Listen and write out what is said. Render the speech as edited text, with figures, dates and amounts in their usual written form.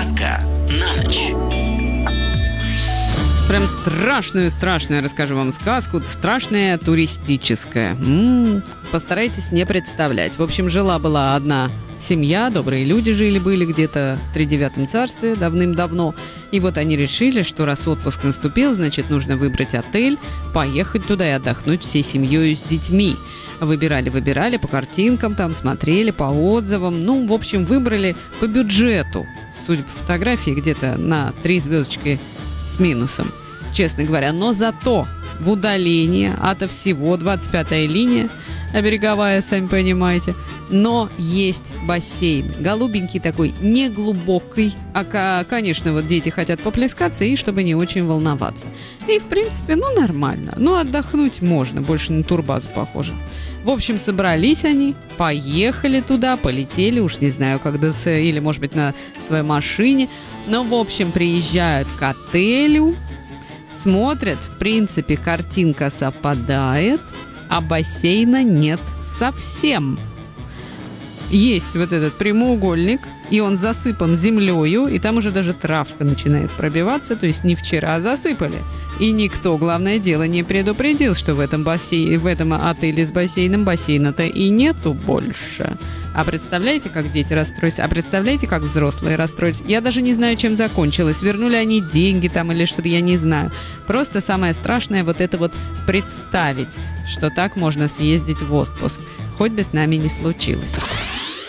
Сказка на ночь. Прям страшную расскажу вам сказку. Страшная туристическая. Постарайтесь не представлять. В общем, жила-была одна семья, добрые люди жили-были где-то в тридевятом царстве давным-давно. И вот они решили, что раз отпуск наступил, значит, нужно выбрать отель, поехать туда и отдохнуть всей семьей с детьми. Выбирали по картинкам, там смотрели, по отзывам. В общем, выбрали по бюджету. Судя по фотографии, где-то на 3 звездочки с минусом, честно говоря. Но зато в удалении ото всего 25-я линия, береговая, сами понимаете. Но есть бассейн. Голубенький такой, неглубокий. Конечно, вот дети хотят поплескаться, и чтобы не очень волноваться. И, в принципе, нормально. Отдохнуть можно. Больше на турбазу похоже. В общем, собрались они, поехали туда, полетели, уж не знаю, когда, или, может быть, на своей машине. Но, в общем, приезжают к отелю, смотрят, в принципе, картинка совпадает, а бассейна нет совсем. Есть вот этот прямоугольник, и он засыпан землею, и там уже даже травка начинает пробиваться, то есть не вчера засыпали. И никто, главное дело, не предупредил, что в этом отеле с бассейном бассейна-то и нету больше. А представляете, как дети расстроились? А представляете, как взрослые расстроились? Я даже не знаю, чем закончилось. Вернули они деньги там или что-то, я не знаю. Просто самое страшное вот это вот представить, что так можно съездить в отпуск. Хоть бы с нами не случилось.